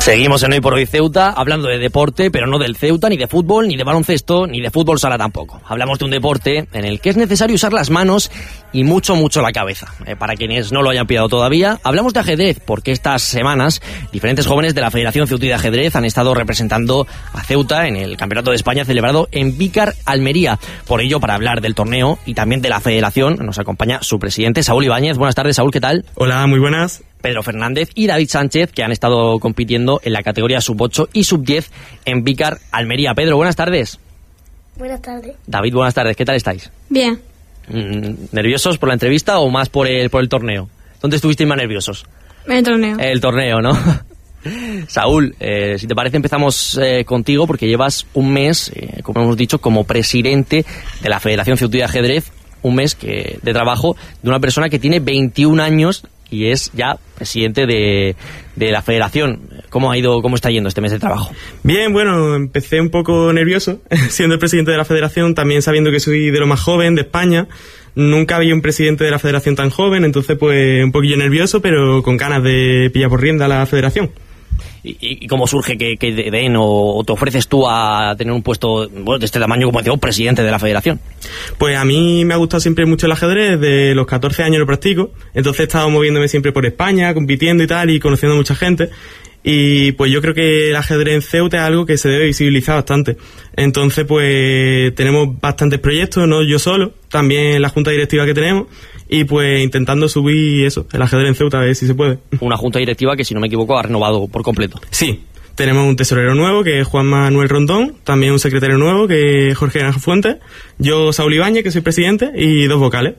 Seguimos en Hoy por Hoy Ceuta, hablando de deporte, pero no del Ceuta, ni de fútbol, ni de baloncesto, ni de fútbol sala tampoco. Hablamos de un deporte en el que es necesario usar las manos y mucho la cabeza. Para quienes no lo hayan pillado todavía, hablamos de ajedrez, porque estas semanas diferentes jóvenes de la Federación Ceutí de Ajedrez han estado representando a Ceuta en el Campeonato de España celebrado en Vícar, Almería. Por ello, para hablar del torneo y también de la Federación, nos acompaña su presidente, Saúl Ibáñez. Buenas tardes, Saúl, ¿qué tal? Hola, muy buenas. Pedro Fernández y David Sánchez, que han estado compitiendo en la categoría sub-8 y sub-10 en Vícar, Almería. Pedro, buenas tardes. Buenas tardes. David, buenas tardes. ¿Qué tal estáis? Bien. ¿Nerviosos por la entrevista o más por el torneo? ¿Dónde estuvisteis más nerviosos? El torneo. El torneo, ¿no? Saúl, si te parece empezamos contigo, porque llevas un mes, como hemos dicho, como presidente de la Federación Ceutí de Ajedrez, un mes de trabajo de una persona que tiene 21 años y es ya presidente de la federación. ¿Cómo está yendo este mes de trabajo? Bien, bueno, empecé un poco nervioso siendo el presidente de la federación, también sabiendo que soy de lo más joven de España. Nunca había un presidente de la federación tan joven, entonces pues un poquillo nervioso, pero con ganas de pillar por rienda a la federación. ¿Y cómo surge que te den o te ofreces tú a tener un puesto de este tamaño como decía, presidente de la federación? Pues a mí me ha gustado siempre mucho el ajedrez, desde los 14 años lo practico, entonces he estado moviéndome siempre por España, compitiendo y tal, y conociendo a mucha gente. Y pues yo creo que el ajedrez en Ceuta es algo que se debe visibilizar bastante. Entonces pues tenemos bastantes proyectos, no yo solo, también la junta directiva que tenemos, y pues intentando subir eso, el ajedrez en Ceuta, a ver si se puede. Una junta directiva que, si no me equivoco, ha renovado por completo. Sí, tenemos un tesorero nuevo, que es Juan Manuel Rondón, también un secretario nuevo, que es Jorge Granja Fuentes, yo, Saúl Ibáñez, que soy presidente, y 2 vocales.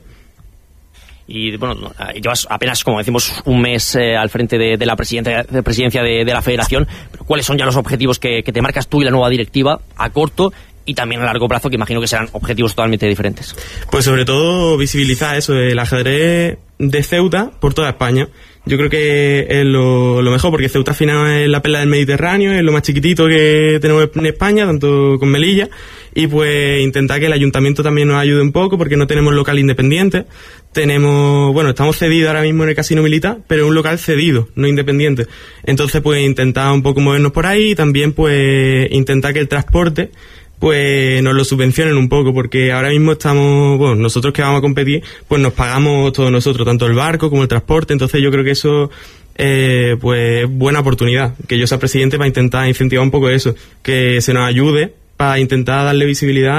Y bueno, llevas apenas, como decimos, un mes al frente de la presidencia de la federación. Pero ¿cuáles son ya los objetivos que te marcas tú y la nueva directiva a corto y también a largo plazo, que imagino que serán objetivos totalmente diferentes? Pues sobre todo visibilizar eso, el ajedrez de Ceuta por toda España. Yo creo que es lo mejor, porque Ceuta al final es la perla del Mediterráneo, es lo más chiquitito que tenemos en España, tanto con Melilla, y pues intentar que el ayuntamiento también nos ayude un poco, porque no tenemos local independiente. Estamos cedidos ahora mismo en el Casino Militar, pero es un local cedido, no independiente. Entonces pues intentar un poco movernos por ahí, y también pues intentar que el transporte pues nos lo subvencionen un poco, porque ahora mismo nosotros que vamos a competir, pues nos pagamos todos nosotros, tanto el barco como el transporte. Entonces yo creo que eso pues buena oportunidad, que yo sea presidente, para intentar incentivar un poco eso, que se nos ayude para intentar darle visibilidad